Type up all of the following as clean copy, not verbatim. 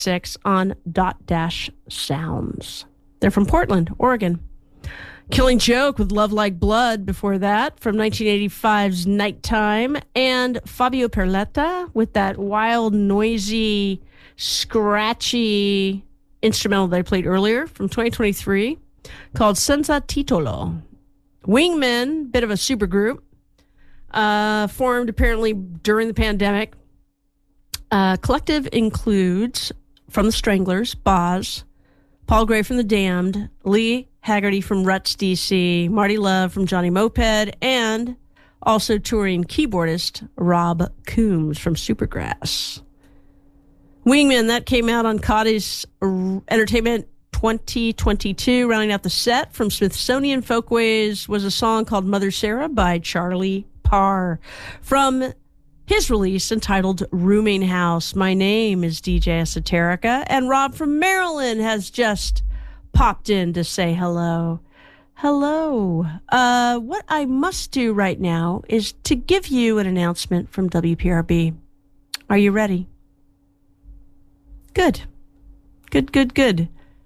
6 on Dot Dash Sounds. They're from Portland, Oregon. Killing Joke with Love Like Blood before that from 1985's Nighttime. And Fabio Perletta with that wild, noisy, scratchy instrumental that I played earlier from 2023 called Senza Titolo. Wingmen, bit of a supergroup, formed apparently during the pandemic. Collective includes from the Stranglers, Boz, Paul Gray from the Damned, Lee Haggerty from Ruts DC, Marty Love from Johnny Moped, and also touring keyboardist Rob Coombs from Supergrass. Wingmen, that came out on Cotty's Entertainment 2022. Rounding out the set from Smithsonian Folkways was a song called Mother Sarah by Charlie Parr from his release entitled Rooming House. My name is DJ Esoterica, and Rob from Maryland has just popped in to say hello. Hello. What I must do right now is to give you an announcement from WPRB. Are you ready? Good. Good.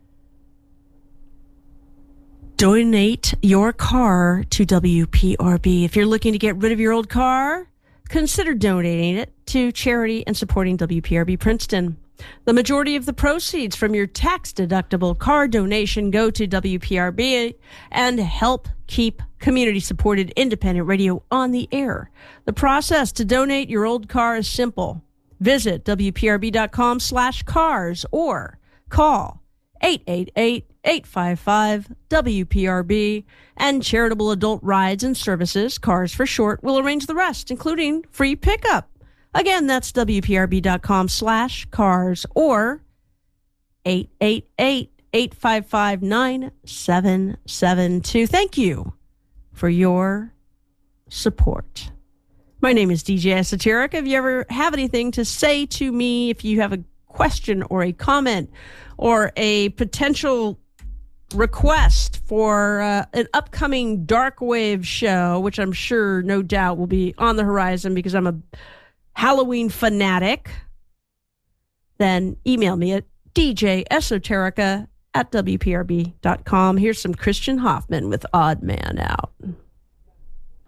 Donate your car to WPRB. If you're looking to get rid of your old car, consider donating it to charity and supporting WPRB Princeton. The majority of the proceeds from your tax-deductible car donation go to WPRB and help keep community-supported independent radio on the air. The process to donate your old car is simple. Visit WPRB.com/cars or call 888-855-WPRB, and Charitable Adult Rides and Services, Cars for Short, will arrange the rest, including free pickup. Again, that's WPRB.com/cars or 888-855-9772. Thank you for your support. My name is DJ Esoteric. If you ever have anything to say to me, if you have a question or a comment or a potential request for an upcoming dark wave show, which I'm sure no doubt will be on the horizon because I'm a Halloween fanatic, then email me at djesoterica@wprb.com. Here's some Christian Hoffman with Odd Man Out.